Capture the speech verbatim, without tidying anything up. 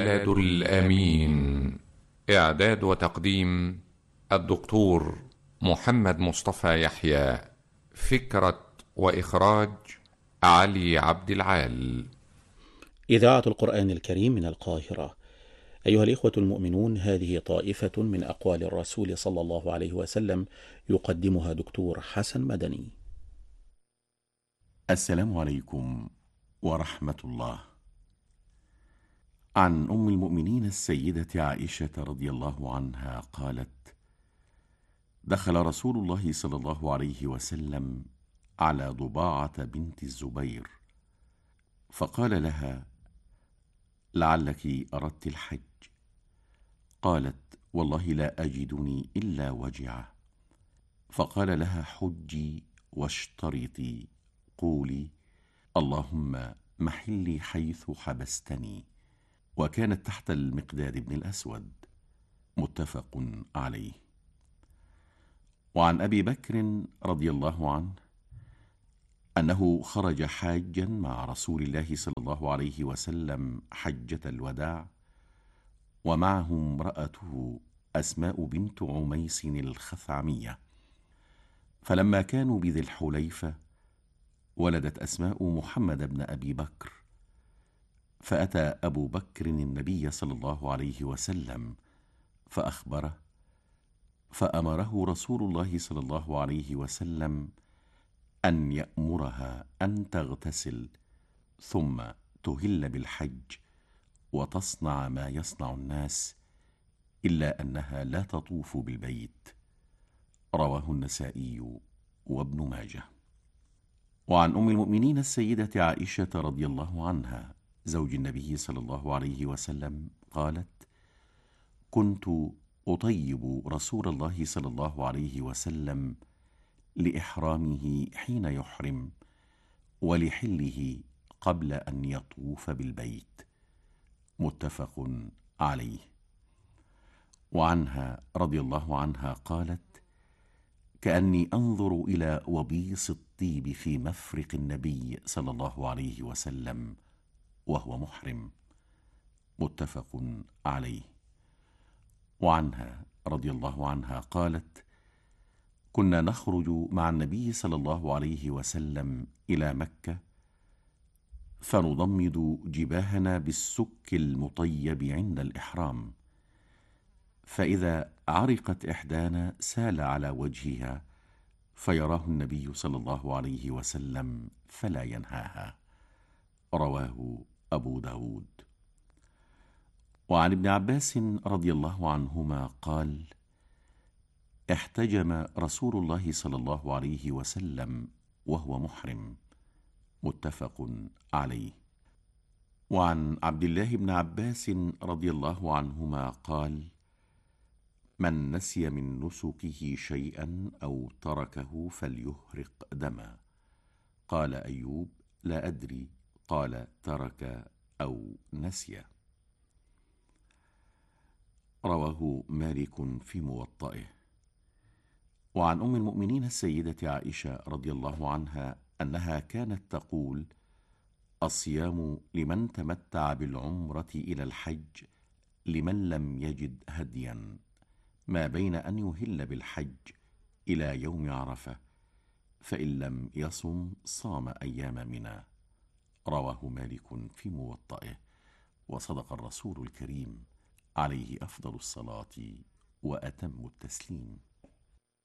بلد الأمين. إعداد وتقديم الدكتور محمد مصطفى يحيى. فكرة وإخراج علي عبد العال. إذاعة القرآن الكريم من القاهرة. أيها الإخوة المؤمنون، هذه طائفة من أقوال الرسول صلى الله عليه وسلم يقدمها دكتور حسن مدني. السلام عليكم ورحمة الله. عن أم المؤمنين السيدة عائشة رضي الله عنها قالت: دخل رسول الله صلى الله عليه وسلم على ضباعة بنت الزبير فقال لها: لعلك أردت الحج. قالت: والله لا أجدني إلا وجعة. فقال لها: حجي واشترطي، قولي: اللهم محلي حيث حبستني. وكانت تحت المقداد بن الأسود. متفق عليه. وعن أبي بكر رضي الله عنه أنه خرج حاجا مع رسول الله صلى الله عليه وسلم حجة الوداع، ومعه امرأته أسماء بنت عميس الخثعمية. فلما كانوا بذي الحليفة ولدت أسماء محمد بن أبي بكر، فأتى أبو بكر النبي صلى الله عليه وسلم فأخبره، فأمره رسول الله صلى الله عليه وسلم أن يأمرها أن تغتسل ثم تهل بالحج وتصنع ما يصنع الناس، إلا أنها لا تطوف بالبيت. رواه النسائي وابن ماجه. وعن أم المؤمنين السيدة عائشة رضي الله عنها زوج النبي صلى الله عليه وسلم قالت: كنت أطيب رسول الله صلى الله عليه وسلم لإحرامه حين يحرم، ولحله قبل أن يطوف بالبيت. متفق عليه. وعنها رضي الله عنها قالت: كأني أنظر إلى وبيص الطيب في مفرق النبي صلى الله عليه وسلم وهو محرم. متفق عليه. وعنها رضي الله عنها قالت: كنا نخرج مع النبي صلى الله عليه وسلم إلى مكة، فنضمد جباهنا بالسك المطيب عند الإحرام، فإذا عرقت إحدانا سال على وجهها فيراه النبي صلى الله عليه وسلم فلا ينهاها. رواه أبو داود. وعن ابن عباس رضي الله عنهما قال: احتجم رسول الله صلى الله عليه وسلم وهو محرم. متفق عليه. وعن عبد الله بن عباس رضي الله عنهما قال: من نسي من نسكه شيئا أو تركه فليهرق دما. قال أيوب: لا أدري، قال: ترك أو نسي. رواه مالك في موطئه. وعن أم المؤمنين السيدة عائشة رضي الله عنها أنها كانت تقول: الصيام لمن تمتع بالعمرة إلى الحج لمن لم يجد هديا، ما بين أن يهل بالحج إلى يوم عرفة، فإن لم يصم صام أيام منى. رواه مالك في موطئه. وصدق الرسول الكريم عليه أفضل الصلاة وأتم التسليم.